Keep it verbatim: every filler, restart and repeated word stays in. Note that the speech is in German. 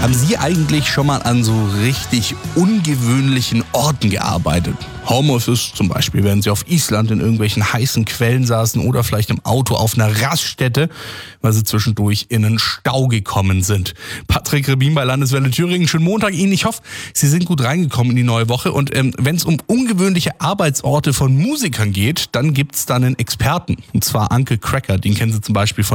Haben Sie eigentlich schon mal an so richtig ungewöhnlichen Orten gearbeitet? Homeoffice zum Beispiel, während Sie auf Island in irgendwelchen heißen Quellen saßen oder vielleicht im Auto auf einer Raststätte, weil Sie zwischendurch in einen Stau gekommen sind. Patrick Rebin bei Landeswelle Thüringen. Schönen Montag Ihnen. Ich hoffe, Sie sind gut reingekommen in die neue Woche. Und ähm, wenn es um ungewöhnliche Arbeitsorte von Musikern geht, dann gibt's da einen Experten. Und zwar Anke Cracker. Den kennen Sie zum Beispiel von